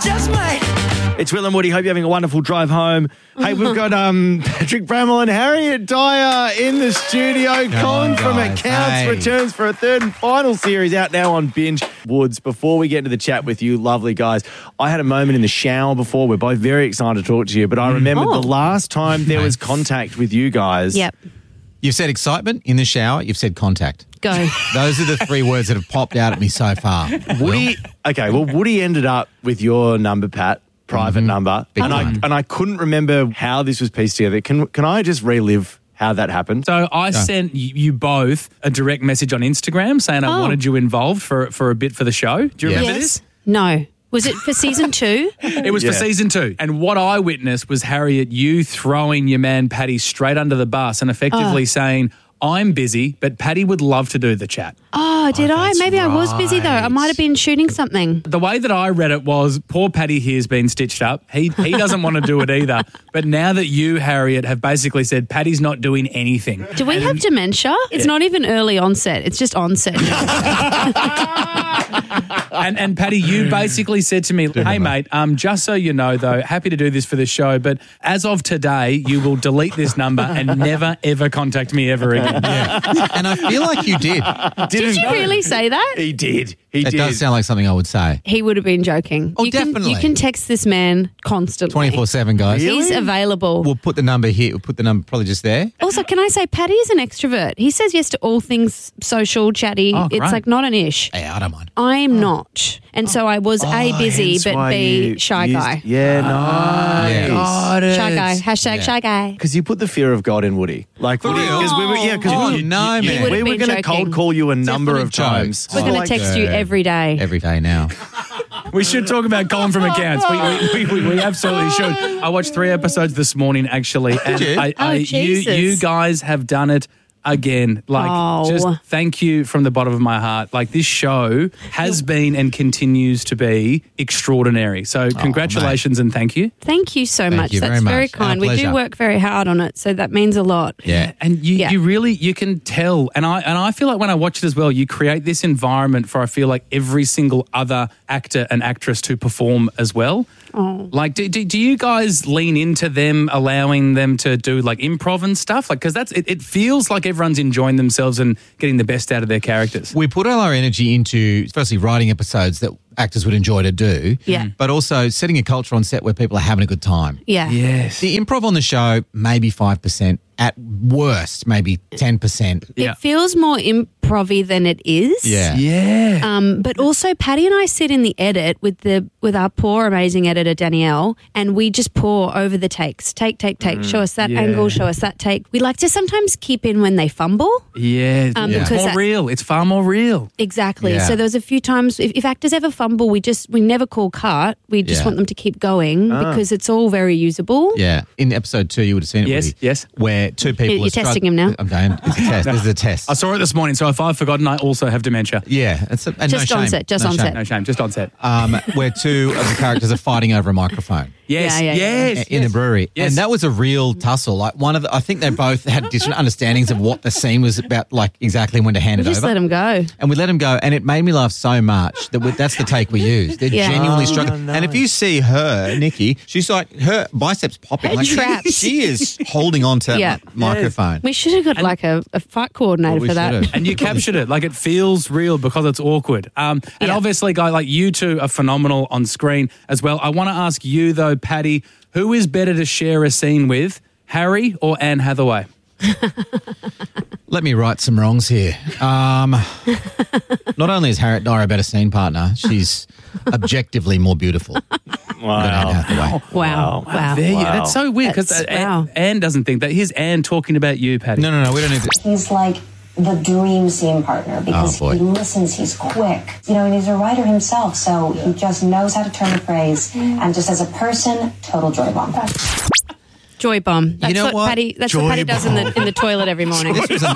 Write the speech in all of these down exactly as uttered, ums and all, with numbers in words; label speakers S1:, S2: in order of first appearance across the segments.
S1: just might. It's Will and Woody. Hope you're having a wonderful drive home. Hey, we've got um, Patrick Bramwell and Harriet Dyer in the studio. Colin
S2: on,
S1: from
S2: guys.
S1: Accounts
S2: Hey.
S1: returns for a third and final series out now on Binge. Woods, before we get into the chat with you, lovely guys, I had a moment in the shower before. We're both very excited to talk to you, but I remembered
S3: Oh.
S1: the last time there was contact with you guys.
S3: Yep.
S2: You've said excitement in the shower. You've said contact.
S3: Go.
S2: Those are the three words that have popped out at me so far.
S1: Woody, okay, well, Woody ended up with your number, Pat, private number,
S2: Big
S1: and I
S2: time.
S1: and I couldn't remember how this was pieced together. Can can I just relive how that happened?
S4: So I sent y- you both a direct message on Instagram saying I
S3: Oh.
S4: wanted you involved for for a bit for the show. Do you remember
S3: Yes. No. Was it for season two?
S4: this? It was
S1: Yeah.
S4: for season two. And what I witnessed was, Harriet, you throwing your man Paddy straight under the bus and effectively saying, I'm busy, but Paddy would love to do the chat.
S3: Oh, did I?
S2: that's
S3: Maybe I was busy though. I
S2: right.
S3: might have been shooting something.
S4: The way that I read it was, poor Paddy here's been stitched up. He he doesn't want to do it either. But now that you, Harriet, have basically said Paddy's not doing anything.
S3: Do we have dementia? It's not even early onset. It's just onset.
S4: And and Paddy, you basically said to me, hey mate, um, just so you know though, happy to do this for the show, but as of today, you will delete this number and never ever contact me ever again.
S2: And I feel like you did.
S3: Did you really say that?
S1: He did. He
S2: It
S1: did.
S2: does sound like something I would say.
S3: He would have been joking.
S2: Oh,
S3: you can,
S2: definitely.
S3: You can text this man constantly.
S2: twenty-four seven, guys.
S3: He's available.
S2: We'll put the number here. We'll put the number probably just there.
S3: Also, can I say, Paddy is an extrovert. He says yes to all things social, chatty.
S4: Oh,
S3: it's
S4: great.
S3: like not an ish.
S2: Yeah, I don't mind.
S3: I'm not. And so I was A, busy,
S1: Hence
S3: but
S1: why
S3: B,
S1: you
S3: shy
S1: used-
S3: guy.
S1: Yeah, nice.
S2: Yeah.
S3: Shy guy. Hashtag
S2: Yeah.
S3: shy guy.
S1: Because you put the fear of God in Woody. Like, Woody,
S2: real?
S1: because we were, yeah, because
S2: Oh,
S1: we,
S2: no,
S1: you-
S2: man.
S1: we
S3: He would have
S1: were
S3: been
S1: going to cold
S3: joking.
S1: call you a number
S2: Definitely
S1: of times.
S2: jokes.
S3: We're going
S2: Like,
S3: to text you
S2: uh,
S3: every day.
S2: Every day now.
S4: We should talk about Colin from Accounts. We, we, we, we absolutely should. I watched three episodes this morning, actually. And
S2: you?
S4: I, I,
S3: Oh,
S4: you,
S3: Jesus.
S4: you guys have done it again. Like,
S3: Oh.
S4: just thank you from the bottom of my heart. Like, this show has been and continues to be extraordinary. So congratulations and thank you.
S3: Thank you so much.
S2: you
S3: That's
S2: very
S3: very
S2: much. Our
S3: kind. We do
S2: pleasure.
S3: work very hard on it, so that means a lot.
S2: Yeah.
S4: And you,
S3: Yeah.
S4: you really, you can tell. And I and I feel like when I watch it as well, you create this environment for, I feel like, every single other actor and actress to perform as well.
S3: Oh.
S4: Like, do, do, do you guys lean into them, allowing them to do like improv and stuff? Like, because that's, it, it feels like everyone's enjoying themselves and getting the best out of their characters.
S2: We put all our energy into, firstly, writing episodes that actors would enjoy to do.
S3: Yeah.
S2: But also setting a culture on set where people are having a good time.
S3: Yeah.
S4: Yes.
S2: The improv on the show, maybe five percent. At worst, maybe ten percent.
S4: Yeah.
S3: It feels more improv-y than it is.
S2: Yeah.
S4: Yeah.
S3: Um, but also, Paddy and I sit in the edit with the with our poor, amazing editor Danielle, and we just pour over the takes. Take, take, take. show us that
S4: yeah.
S3: angle. Show us that take. We like to sometimes keep in when they fumble.
S4: yeah.
S3: Um,
S4: It's
S3: because
S4: more
S3: that-
S4: real. It's far more real.
S3: Exactly.
S2: Yeah.
S3: So there was a few times if, if actors ever fumble, we just we never call cut. We just
S2: Yeah.
S3: want them to keep going because it's all very usable.
S2: Yeah. In episode two, you would have seen it.
S4: Yes,
S2: Woody,
S4: yes.
S2: Where two people.
S3: You're
S2: are strugg-
S3: testing him now?
S2: I'm going. It's a test. This is a test.
S4: I saw it this morning, so if I've forgotten, I also have dementia.
S2: Yeah. It's a, and
S3: Just
S2: no
S3: on
S2: shame.
S3: set, just
S2: No
S3: on
S2: shame.
S3: set.
S4: No shame, just on set.
S2: Um, where two of the characters are fighting over a microphone.
S4: Yes,
S3: Yeah, yeah, yeah.
S4: yes.
S2: in
S4: yes.
S2: a brewery.
S4: Yes.
S2: And that was a real tussle. Like one of the, I think they both had different understandings of what the scene was about, like exactly when to hand
S3: We
S2: it
S3: just
S2: over.
S3: let them go.
S2: And we let him go, and it made me laugh so much that we, that's the take we used. They're
S3: Yeah.
S2: genuinely
S1: Oh,
S2: struggling.
S1: no.
S2: And if you see her, Nikki, she's like, her biceps popping.
S3: Her
S2: like she-
S3: traps.
S2: She is holding on to
S3: Yeah.
S2: that mi- microphone.
S3: We should have got like a, a fight coordinator
S2: Well, we
S3: for that.
S2: should have.
S4: And you captured it. Like, it feels real because it's awkward. Um, and
S3: Yeah.
S4: obviously, guy, like you two are phenomenal on screen as well. I want to ask you, though, Paddy, who is better to share a scene with, Harry or Anne Hathaway?
S2: Let me right some wrongs here. Um, not only is Harriet Dyer a better scene partner, she's objectively more beautiful than Anne
S1: Wow.
S2: Hathaway.
S3: Wow. Wow.
S4: There you,
S1: Wow.
S4: that's so weird because
S3: That's-
S4: Anne,
S3: wow.
S4: Anne doesn't think that. Here's Anne talking about you, Paddy.
S2: No, no, no, we don't need to.
S5: He's like the dream scene partner because
S2: Oh, boy.
S5: he listens, he's quick. You know, and he's a writer himself, so he just knows how to turn the phrase. And just as a person, total joy bomb.
S3: Joy bomb. That's
S2: know
S3: what,
S2: what?
S3: Patty. That's
S2: Joy
S3: what Patty does in the in the toilet every morning.
S2: This was a-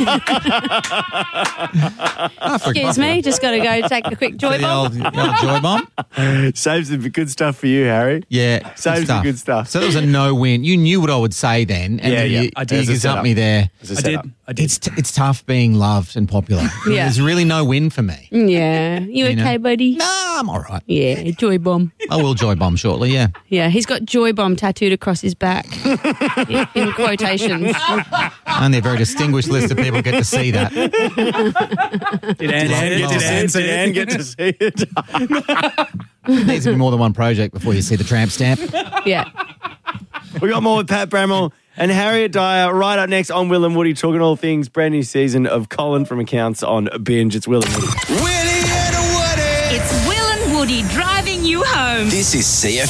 S2: I forgot.
S3: Excuse me, just got to go take a quick joy
S2: The
S3: bomb.
S2: old, the old joy bomb.
S1: Saves some good stuff for you, Harry.
S2: Yeah,
S1: Saves some good stuff.
S2: So there was a no-win. You knew what I would say then, and
S1: Yeah,
S2: you,
S1: yeah.
S4: I did.
S2: you
S1: As a
S2: gazumped me there.
S1: As a
S4: I
S1: setup.
S4: did. I did.
S2: It's t- it's tough being loved and popular.
S3: Yeah.
S2: There's really no win for me.
S3: Yeah, you,
S2: You know?
S3: okay, buddy?
S2: Nah, I'm all right.
S3: Yeah, joy bomb.
S2: I will joy bomb shortly. Yeah.
S3: Yeah, he's got joy bomb tattooed across his back in, in quotations.
S2: Only a very distinguished list of people get to see that.
S4: Did Anne
S2: Did
S4: get to see it?
S1: Did Anne get to see it?
S2: Needs to be more than one project before you see the tramp stamp.
S3: Yeah.
S1: We got more with Pat Bramwell and Harriet Dyer right up next on Will and Woody, talking all things brand new season of Colin from Accounts on Binge. It's Will and Woody.
S6: Willie and Woody.
S7: It's Will and Woody driving you home.
S6: This is C F